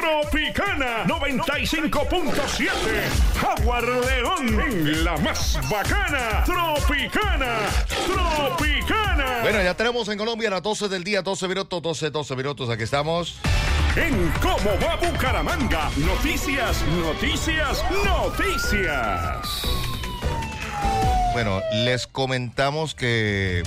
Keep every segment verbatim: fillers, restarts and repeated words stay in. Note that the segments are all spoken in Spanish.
Tropicana noventa y cinco punto siete. Jaguar León en la más bacana. Tropicana, Tropicana. Bueno, ya tenemos en Colombia las doce del día, doce minutos, doce, doce minutos, aquí estamos. En Cómo va Bucaramanga, noticias, noticias, noticias. Bueno, les comentamos que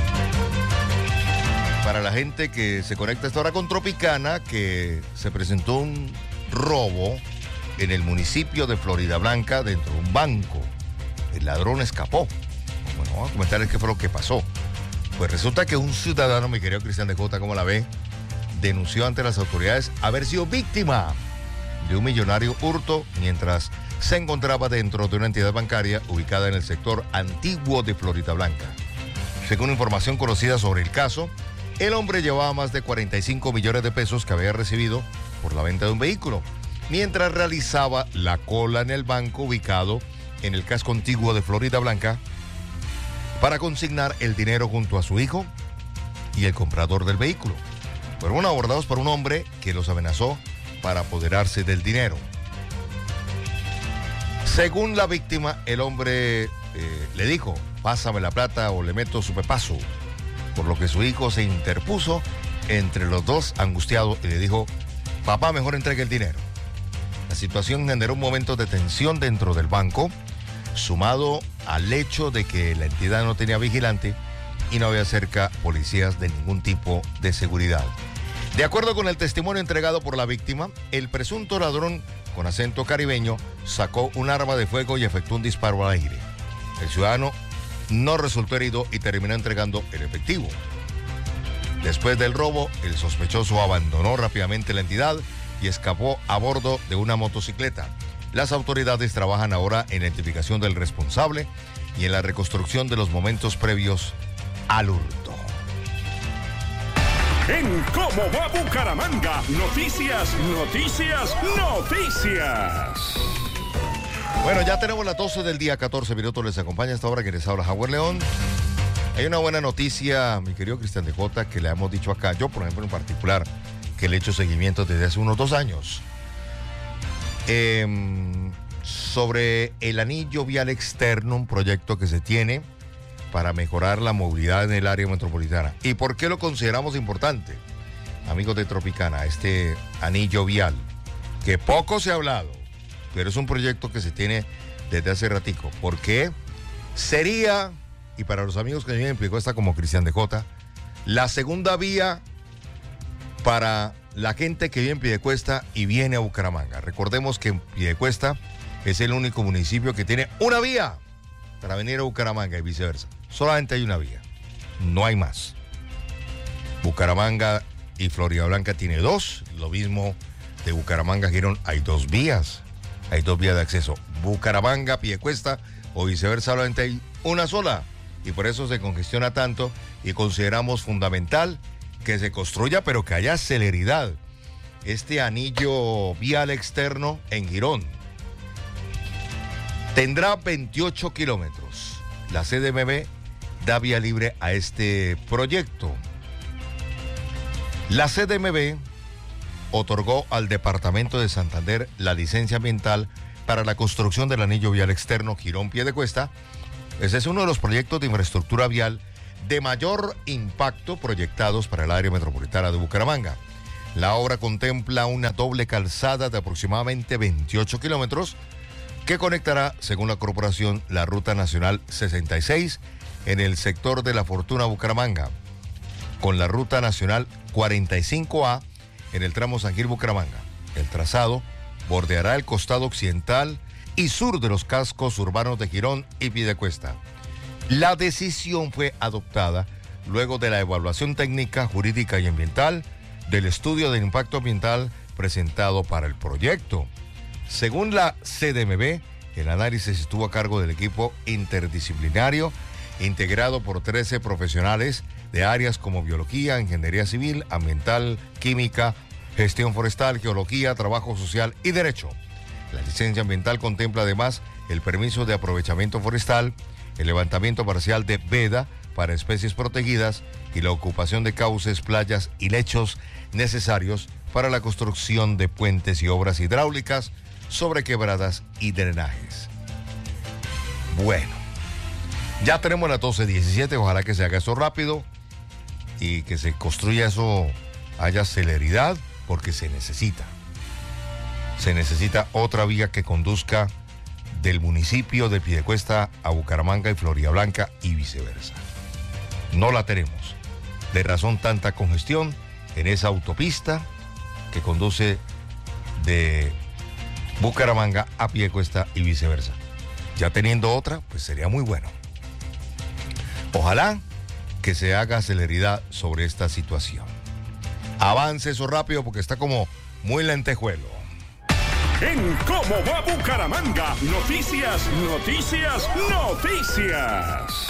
para la gente que se conecta a esta hora con Tropicana, que se presentó un robo en el municipio de Floridablanca dentro de un banco. El ladrón escapó. Bueno, vamos a comentarles qué fue lo que pasó. Pues resulta que un ciudadano, mi querido Cristian de Jota, ¿cómo la ve?, denunció ante las autoridades haber sido víctima de un millonario hurto mientras se encontraba dentro de una entidad bancaria ubicada en el sector antiguo de Floridablanca. Según información conocida sobre el caso, el hombre llevaba más de cuarenta y cinco millones de pesos que había recibido por la venta de un vehículo, mientras realizaba la cola en el banco ubicado en el casco antiguo de Floridablanca para consignar el dinero junto a su hijo y el comprador del vehículo. Fueron abordados por un hombre que los amenazó para apoderarse del dinero. Según la víctima, el hombre eh, le dijo, pásame la plata o le meto su pepazo, por lo que su hijo se interpuso entre los dos, angustiado, y le dijo, papá, mejor entregue el dinero. La situación generó un momento de tensión dentro del banco, sumado al hecho de que la entidad no tenía vigilante y no había cerca policías de ningún tipo de seguridad. De acuerdo con el testimonio entregado por la víctima, el presunto ladrón, con acento caribeño, sacó un arma de fuego y efectuó un disparo al aire. El ciudadano no resultó herido y terminó entregando el efectivo. Después del robo, el sospechoso abandonó rápidamente la entidad y escapó a bordo de una motocicleta. Las autoridades trabajan ahora en la identificación del responsable y en la reconstrucción de los momentos previos al hurto. En Cómo va Bucaramanga, noticias, noticias, noticias. Bueno, ya tenemos las doce del día, catorce minutos. Les acompaña a esta hora que les habla Jaguar León. Hay una buena noticia, mi querido Cristian de Jota, que le hemos dicho acá, yo por ejemplo en particular, que le he hecho seguimiento desde hace unos dos años. Eh, sobre el anillo vial externo, un proyecto que se tiene para mejorar la movilidad en el área metropolitana. ¿Y por qué lo consideramos importante? Amigos de Tropicana, este anillo vial, que poco se ha hablado, pero es un proyecto que se tiene desde hace ratico. ¿Por qué? Sería, y para los amigos que viven en Piedecuesta como Cristian de Jota, la segunda vía para la gente que vive en Piedecuesta y viene a Bucaramanga. Recordemos que Piedecuesta es el único municipio que tiene una vía para venir a Bucaramanga y viceversa. Solamente hay una vía, no hay más. Bucaramanga y Floridablanca tiene dos, lo mismo de Bucaramanga a Girón, hay dos vías, hay dos vías de acceso. Bucaramanga, Piedecuesta o viceversa, solamente hay una sola, y por eso se congestiona tanto y consideramos fundamental que se construya, pero que haya celeridad. Este anillo vial externo en Girón tendrá veintiocho kilómetros. La C D M B da vía libre a este proyecto. La C D M B otorgó al Departamento de Santander la licencia ambiental para la construcción del anillo vial externo Girón-Piedecuesta. Ese es uno de los proyectos de infraestructura vial de mayor impacto proyectados para el área metropolitana de Bucaramanga. La obra contempla una doble calzada de aproximadamente veintiocho kilómetros que conectará, según la corporación, la Ruta Nacional sesenta y seis en el sector de La Fortuna Bucaramanga, con la Ruta Nacional cuarenta y cinco A en el tramo San Gil Bucaramanga. El trazado bordeará el costado occidental y sur de los cascos urbanos de Girón y Piedecuesta. La decisión fue adoptada luego de la evaluación técnica, jurídica y ambiental del estudio del impacto ambiental presentado para el proyecto. Según la C D M B, el análisis estuvo a cargo del equipo interdisciplinario integrado por trece profesionales de áreas como biología, ingeniería civil, ambiental, química, gestión forestal, geología, trabajo social y derecho. La licencia ambiental contempla además el permiso de aprovechamiento forestal, el levantamiento parcial de veda para especies protegidas y la ocupación de cauces, playas y lechos necesarios para la construcción de puentes y obras hidráulicas sobre quebradas y drenajes. Bueno, ya tenemos las doce diecisiete, ojalá que se haga eso rápido y que se construya eso, haya celeridad, porque se necesita. Se necesita otra vía que conduzca del municipio de Piedecuesta a Bucaramanga y Floridablanca y viceversa. No la tenemos. De razón tanta congestión en esa autopista que conduce de Bucaramanga a Piedecuesta y viceversa. Ya teniendo otra, pues sería muy bueno. Ojalá que se haga celeridad sobre esta situación. Avance eso rápido porque está como muy lentejuelo. En ¿Cómo va Bucaramanga? Noticias, noticias, noticias.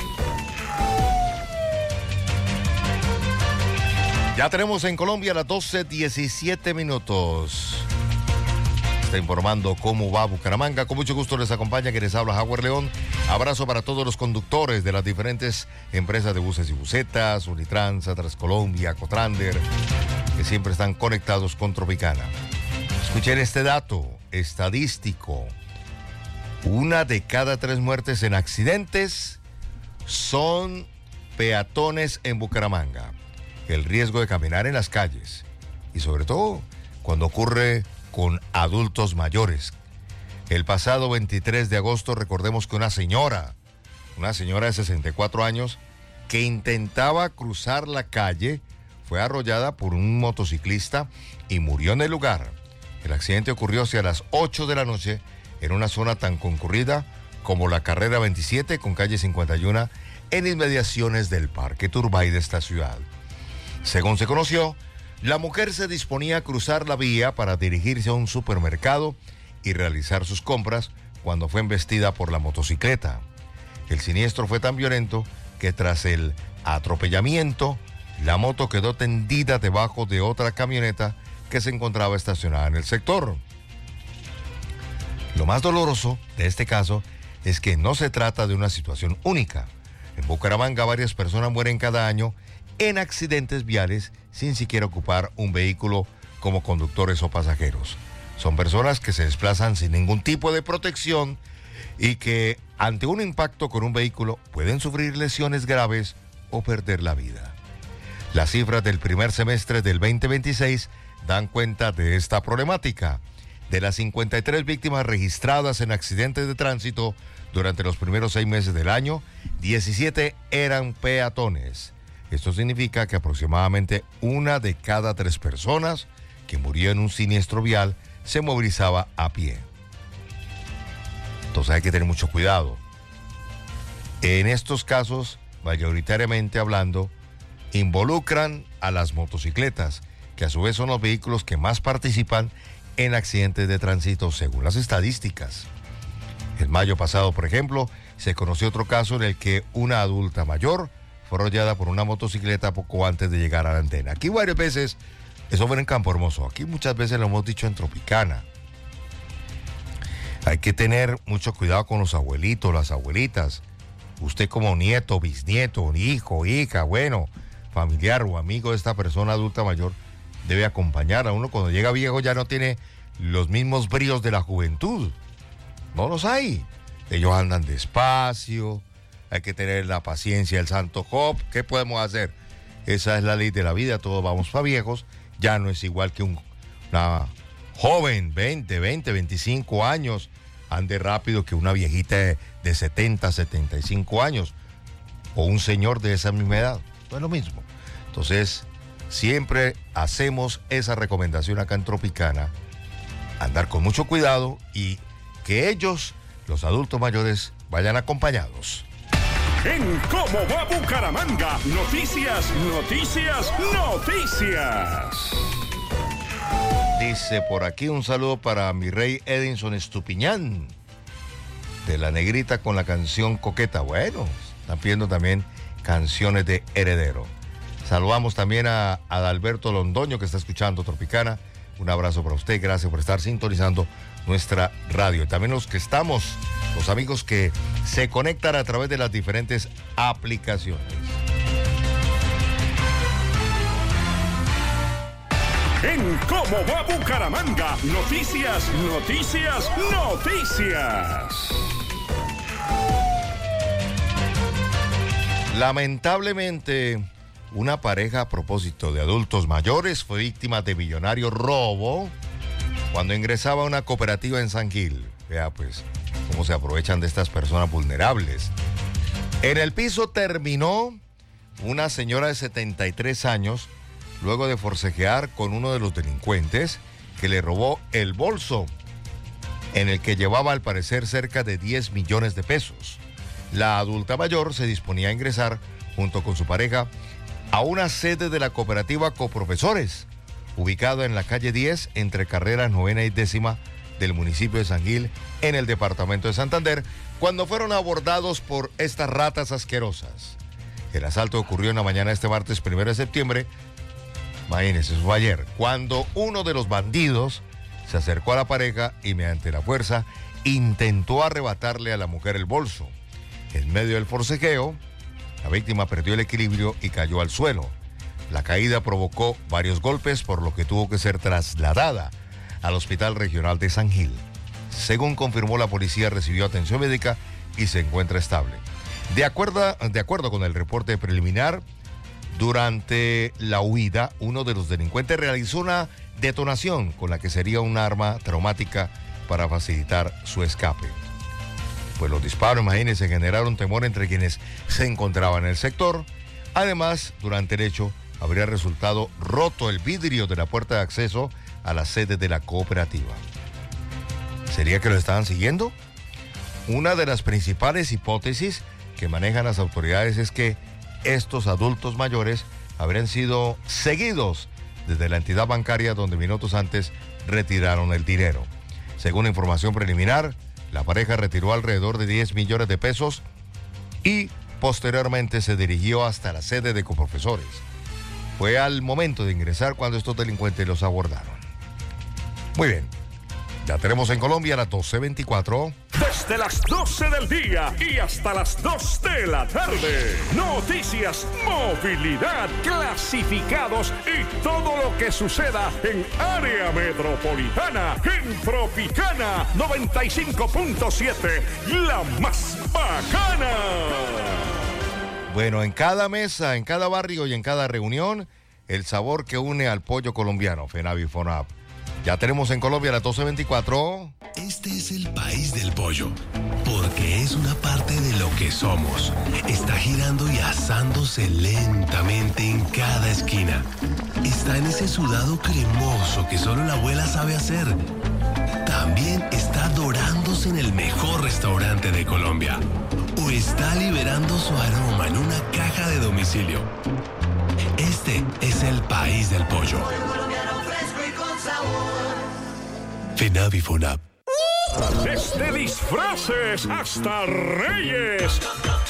Ya tenemos en Colombia las doce diecisiete minutos. Está informando cómo va Bucaramanga. Con mucho gusto les acompaña quien les habla, Howard León. Abrazo para todos los conductores de las diferentes empresas de buses y busetas, Unitrans, Transcolombia, Cotrander, que siempre están conectados con Tropicana. Escuchen este dato estadístico. Una de cada tres muertes en accidentes son peatones en Bucaramanga. El riesgo de caminar en las calles y sobre todo cuando ocurre con adultos mayores. El pasado veintitrés de agosto, recordemos que una señora, una señora de sesenta y cuatro años, que intentaba cruzar la calle, fue arrollada por un motociclista y murió en el lugar. El accidente ocurrió hacia las ocho de la noche en una zona tan concurrida como la carrera veintisiete con calle cincuenta y uno en inmediaciones del Parque Turbay de esta ciudad. Según se conoció, la mujer se disponía a cruzar la vía para dirigirse a un supermercado y realizar sus compras cuando fue embestida por la motocicleta. El siniestro fue tan violento que tras el atropellamiento, la moto quedó tendida debajo de otra camioneta que se encontraba estacionada en el sector. Lo más doloroso de este caso es que no se trata de una situación única. En Bucaramanga varias personas mueren cada año en accidentes viales sin siquiera ocupar un vehículo como conductores o pasajeros. Son personas que se desplazan sin ningún tipo de protección y que ante un impacto con un vehículo pueden sufrir lesiones graves o perder la vida. Las cifras del primer semestre del veinte veintiséis dan cuenta de esta problemática. De las cincuenta y tres víctimas registradas en accidentes de tránsito durante los primeros seis meses del año, diecisiete eran peatones. Esto significa que aproximadamente una de cada tres personas que murió en un siniestro vial se movilizaba a pie. Entonces hay que tener mucho cuidado. En estos casos, mayoritariamente hablando, involucran a las motocicletas, que a su vez son los vehículos que más participan en accidentes de tránsito según las estadísticas. En mayo pasado, por ejemplo, se conoció otro caso en el que una adulta mayor fue arrollada por una motocicleta poco antes de llegar a la antena. Aquí varias veces, eso fue en Campo Hermoso, aquí muchas veces lo hemos dicho en Tropicana. Hay que tener mucho cuidado con los abuelitos, las abuelitas. Usted como nieto, bisnieto, hijo, hija, bueno, familiar o amigo de esta persona adulta mayor, debe acompañar a uno. Cuando llega viejo ya no tiene los mismos bríos de la juventud. No los hay. Ellos andan despacio. Hay que tener la paciencia del santo Job. ¿Qué podemos hacer? Esa es la ley de la vida. Todos vamos para viejos. Ya no es igual que un, una joven, veinte, veinte, veinticinco años, ande rápido que una viejita de, de setenta, setenta y cinco años. O un señor de esa misma edad. No es lo mismo. Entonces, siempre hacemos esa recomendación acá en Tropicana. Andar con mucho cuidado y que ellos, los adultos mayores, vayan acompañados. En ¿Cómo va Bucaramanga? Noticias, noticias, noticias. Dice por aquí un saludo para mi rey Edinson Estupiñán, de La Negrita con la canción Coqueta. Bueno, están pidiendo también canciones de Heredero. Saludamos también a Adalberto Londoño, que está escuchando Tropicana. Un abrazo para usted, gracias por estar sintonizando nuestra radio. También los que estamos, los amigos que se conectan a través de las diferentes aplicaciones. En ¿Cómo va Bucaramanga? Noticias, noticias, noticias. Lamentablemente, una pareja a propósito de adultos mayores fue víctima de millonario robo cuando ingresaba a una cooperativa en San Gil. Vea pues cómo se aprovechan de estas personas vulnerables. En el piso terminó una señora de setenta y tres años luego de forcejear con uno de los delincuentes que le robó el bolso en el que llevaba al parecer cerca de diez millones de pesos. La adulta mayor se disponía a ingresar junto con su pareja a una sede de la cooperativa Coprofesores, ubicada en la calle diez entre carreras novena y décima del municipio de San Gil, en el departamento de Santander, cuando fueron abordados por estas ratas asquerosas. El asalto ocurrió en la mañana de este martes primero de septiembre, imagínense, eso fue ayer, cuando uno de los bandidos se acercó a la pareja y mediante la fuerza intentó arrebatarle a la mujer el bolso. En medio del forcejeo, la víctima perdió el equilibrio y cayó al suelo. La caída provocó varios golpes, por lo que tuvo que ser trasladada al Hospital Regional de San Gil. Según confirmó la policía, recibió atención médica y se encuentra estable. De acuerdo, de acuerdo con el reporte preliminar, durante la huida, uno de los delincuentes realizó una detonación con la que sería un arma traumática para facilitar su escape. Pues los disparos, imagínense, generaron temor entre quienes se encontraban en el sector. Además, durante el hecho, habría resultado roto el vidrio de la puerta de acceso a la sede de la cooperativa. ¿Sería que lo estaban siguiendo? Una de las principales hipótesis que manejan las autoridades es que estos adultos mayores habrían sido seguidos desde la entidad bancaria donde minutos antes retiraron el dinero. Según información preliminar, la pareja retiró alrededor de diez millones de pesos y posteriormente se dirigió hasta la sede de Coprofesores. Fue al momento de ingresar cuando estos delincuentes los abordaron. Muy bien, ya tenemos en Colombia las doce veinticuatro. Desde las doce del día y hasta las dos de la tarde. Noticias, movilidad, clasificados y todo lo que suceda en área metropolitana. En Tropicana noventa y cinco punto siete, la más bacana. Bueno, en cada mesa, en cada barrio y en cada reunión, el sabor que une al pollo colombiano, FENAVI FONAP. Ya tenemos en Colombia las doce veinticuatro. Este es el país del pollo, porque es una parte de lo que somos. Está girando y asándose lentamente en cada esquina. Está en ese sudado cremoso que solo la abuela sabe hacer. También está dorándose en el mejor restaurante de Colombia. O está liberando su aroma en una caja de domicilio. Este es el país del pollo. FENAVI FONAP. Desde disfraces hasta reyes,